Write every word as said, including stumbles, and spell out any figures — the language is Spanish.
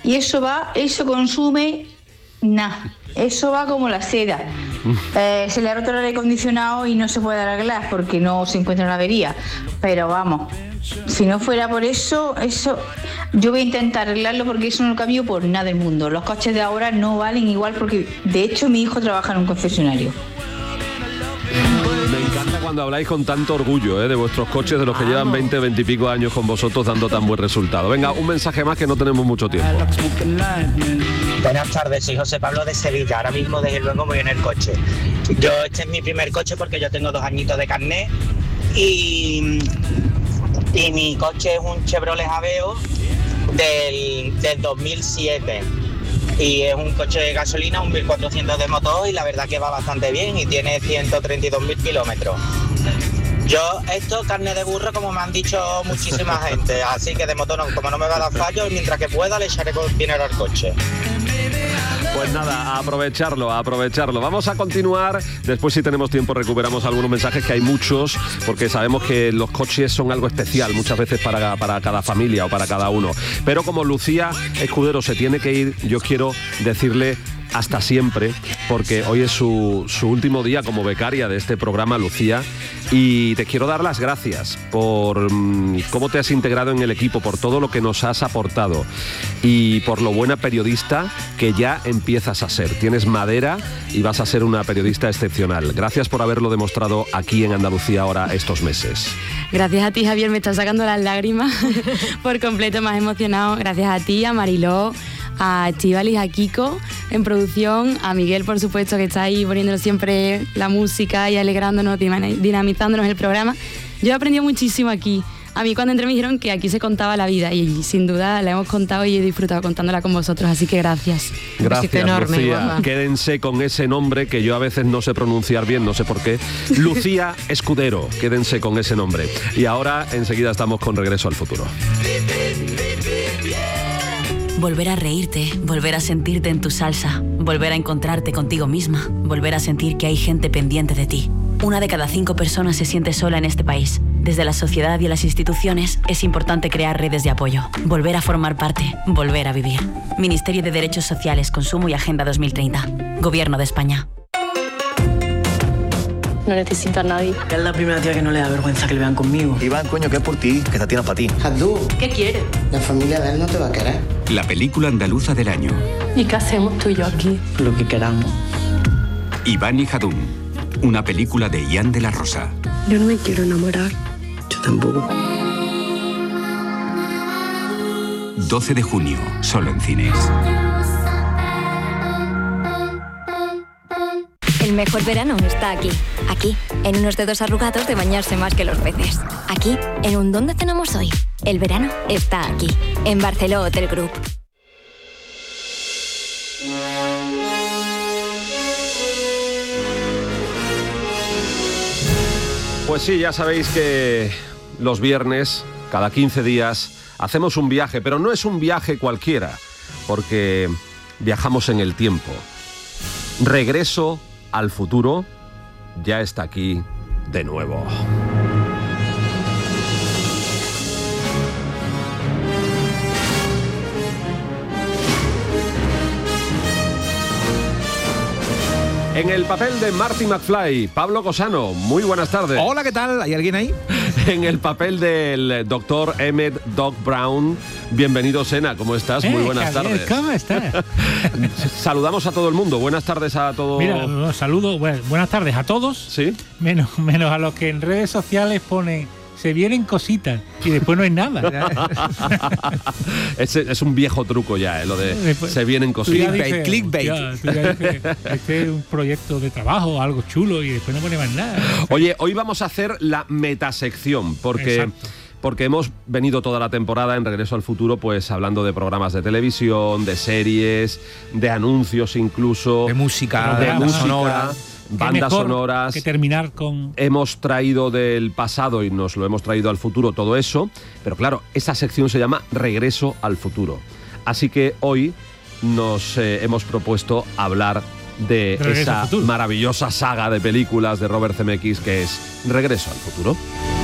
y eso va, eso consume nada, eso va como la seda. Eh, se le ha roto el aire acondicionado y no se puede arreglar porque no se encuentra una avería, pero vamos, si no fuera por eso, eso yo voy a intentar arreglarlo porque eso no lo cambio por nada del mundo. Los coches de ahora no valen igual porque de hecho mi hijo trabaja en un concesionario. Me encanta cuando habláis con tanto orgullo ¿eh? de vuestros coches, de los que ah, llevan veinte, veinte y pico años con vosotros dando tan buen resultado. Venga, un mensaje más que no tenemos mucho tiempo. Buenas tardes, soy José Pablo de Sevilla. Ahora mismo desde luego voy en el coche. Yo este es mi primer coche porque yo tengo dos añitos de carnet y, y mi coche es un Chevrolet Aveo del, del dos mil siete. Y es un coche de gasolina, un mil cuatrocientos de motor y la verdad que va bastante bien y tiene ciento treinta y dos mil kilómetros. Yo, esto carne de burro como me han dicho muchísima gente, así que de motor no, como no me va a dar fallo, mientras que pueda le echaré con dinero al coche. Pues nada, a aprovecharlo, a aprovecharlo. Vamos a continuar, después si tenemos tiempo recuperamos algunos mensajes, que hay muchos, porque sabemos que los coches son algo especial muchas veces para, para cada familia o para cada uno. Pero como Lucía Escudero se tiene que ir, yo quiero decirle hasta siempre, porque hoy es su, su último día como becaria de este programa, Lucía, y te quiero dar las gracias por mmm, cómo te has integrado en el equipo, por todo lo que nos has aportado y por lo buena periodista que ya empiezas a ser. Tienes madera y vas a ser una periodista excepcional. Gracias por haberlo demostrado aquí en Andalucía ahora estos meses. Gracias a ti, Javier, me estás sacando las lágrimas por completo, más emocionado. Gracias a ti, a Mariló, a Estíbaliz, a Kiko en producción, a Miguel, por supuesto, que está ahí poniéndonos siempre la música y alegrándonos, dinamizándonos el programa. Yo he aprendido muchísimo aquí. A mí cuando entré me dijeron que aquí se contaba la vida y sin duda la hemos contado y he disfrutado contándola con vosotros, así que gracias. Gracias, enorme, Lucía. Guapa. Quédense con ese nombre que yo a veces no sé pronunciar bien, no sé por qué. Lucía Escudero, quédense con ese nombre. Y ahora enseguida estamos con Regreso al Futuro. Volver a reírte, volver a sentirte en tu salsa, volver a encontrarte contigo misma, volver a sentir que hay gente pendiente de ti. Una de cada cinco personas se siente sola en este país. Desde la sociedad y las instituciones es importante crear redes de apoyo, volver a formar parte, volver a vivir. Ministerio de Derechos Sociales, Consumo y Agenda dos mil treinta. Gobierno de España. No necesito a nadie. Es la primera tía que no le da vergüenza que le vean conmigo. Iván, coño, que es por ti, que esta tía es para ti. Jadú, ¿qué quieres? La familia de él no te va a querer. La película andaluza del año. ¿Y qué hacemos tú y yo aquí? Lo que queramos. Iván y Jadún, una película de Ian de la Rosa. Yo no me quiero enamorar. Yo tampoco. doce de junio, solo en cines. El mejor verano está aquí. Aquí, en unos dedos arrugados de bañarse más que los peces. Aquí, en un ¿dónde cenamos hoy? El verano está aquí. En Barceló Hotel Group. Pues sí, ya sabéis que los viernes, cada quince días, hacemos un viaje, pero no es un viaje cualquiera, porque viajamos en el tiempo. Regreso al Futuro ya está aquí de nuevo. En el papel de Marty McFly, Pablo Cosano, muy buenas tardes. Hola, ¿qué tal? ¿Hay alguien ahí? En el papel del doctor Emmett Doc Brown, bienvenido, Sena, ¿cómo estás? Eh, muy buenas Javier, tardes. ¿Cómo estás? Saludamos a todo el mundo, buenas tardes a todos. Mira, no, saludo, bueno, buenas tardes a todos, ¿sí? menos, menos a los que en redes sociales ponen se vienen cositas y después no hay nada. es, es un viejo truco ya, ¿eh? Lo de después, se vienen cositas. Dices, clickbait, clickbait. Ya, tú ya dices, este es un proyecto de trabajo, algo chulo, y después no pone más nada. Oye, hoy vamos a hacer la metasección, porque... Exacto. Porque hemos venido toda la temporada en Regreso al Futuro pues hablando de programas de televisión, de series, de anuncios incluso. De música, de, de música, sonora. Bandas sonoras. Que terminar con... Hemos traído del pasado y nos lo hemos traído al futuro todo eso. Pero claro, esa sección se llama Regreso al Futuro. Así que hoy nos eh, hemos propuesto hablar de Regreso esa maravillosa saga de películas de Robert Zemeckis que es Regreso al Futuro.